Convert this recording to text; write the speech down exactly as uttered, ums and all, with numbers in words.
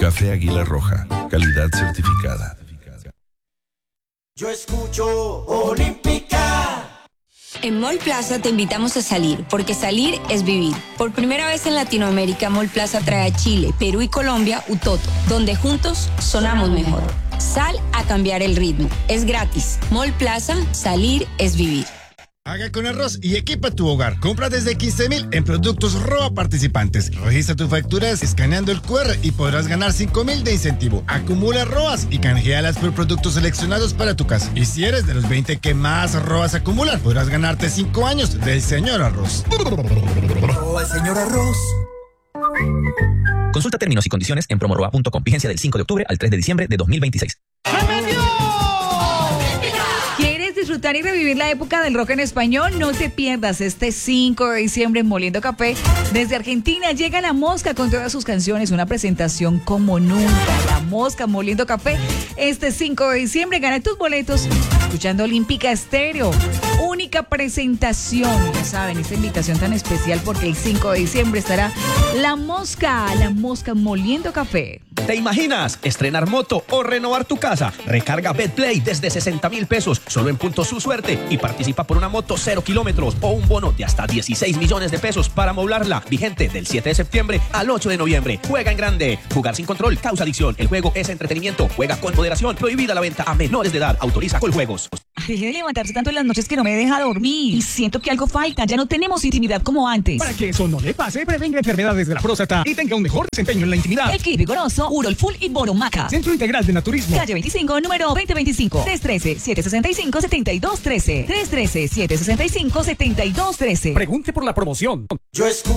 Café Águila Roja, calidad certificada. Yo escucho Olímpica. En Mall Plaza te invitamos a salir, porque salir es vivir. Por primera vez en Latinoamérica, Mall Plaza trae a Chile, Perú y Colombia Utoto, donde juntos sonamos mejor. Sal a cambiar el ritmo. Es gratis. Mall Plaza, salir es vivir. Haga con arroz y equipa tu hogar. Compra desde quince mil en productos Roa participantes. Registra tus facturas escaneando el cu erre y podrás ganar cinco mil de incentivo. Acumula Roas y canjealas por productos seleccionados para tu casa. Y si eres de los veinte que más Roas acumulan, podrás ganarte cinco años del señor Arroz. Roa el señor Arroz. Consulta términos y condiciones en promoroa punto com. Vigencia del cinco de octubre al tres de diciembre de dos mil veintiséis. ¿Quieres disfrutar y revivir la época del rock en español? No te pierdas este cinco de diciembre en Moliendo Café. Desde Argentina llega La Mosca con todas sus canciones, una presentación como nunca. La Mosca Moliendo Café este cinco de diciembre. Gana tus boletos escuchando Olímpica Estéreo. Única presentación, ya saben, esta invitación tan especial porque el cinco de diciembre estará La Mosca, La Mosca Moliendo Café. ¿Te imaginas estrenar moto o renovar tu casa? Recarga BetPlay desde sesenta mil pesos solo en Puntos Su Suerte y participa por una moto cero kilómetros o un bono de hasta dieciséis millones de pesos para amoblarla. Vigente del siete de septiembre al ocho de noviembre. Juega en grande. Jugar sin control causa adicción. El juego es entretenimiento. Juega con moderación. Prohibida la venta a menores de edad. Autoriza Coljuegos. Deje de levantarse tanto en las noches que no me deja dormir. Y siento que algo falta. Ya no tenemos intimidad como antes. Para que eso no le pase, prevenga enfermedades de la próstata y tenga un mejor desempeño en la intimidad. El Kit Vigoroso, Urol Full y Boromaca. Centro Integral de Naturismo. Calle veinticinco, número veinte veinticinco. tres uno tres, siete seis cinco, siete dos uno tres. tres uno tres, siete seis cinco, siete dos uno tres. Pregunte por la promoción. Yo escucho